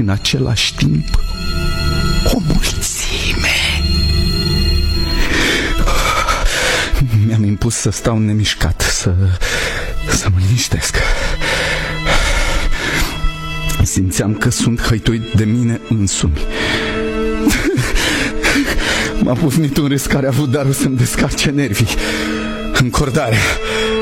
în același timp o mulțime. Mi-am impus să stau nemișcat, să mă liniștesc. Simțeam că sunt hăituit de mine însumi. M-a pufnit un râs care a avut darul să-mi descarce nervii. Încordarea